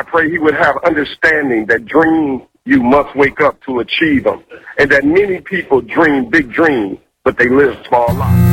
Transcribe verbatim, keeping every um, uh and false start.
I pray he would have understanding that dreams you must wake up to achieve them, and that many people dream big dreams, but they live small lives.